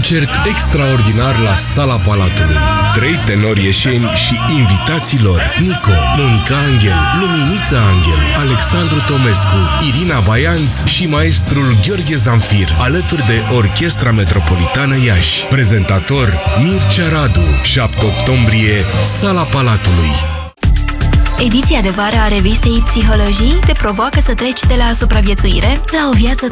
concert extraordinar la Sala Palatului. 3 tenori ieșeni și invitații lor: Nico, Monica Angel, Luminița Angel, Alexandru Tomescu, Irina Baianț și maestrul Gheorghe Zamfir, alături de Orchestra Metropolitană Iași. Prezentator Mircea Radu. 7 octombrie, Sala Palatului. Ediția de vară a revistei Psihologii te provoacă să treci de la supraviețuire la o viață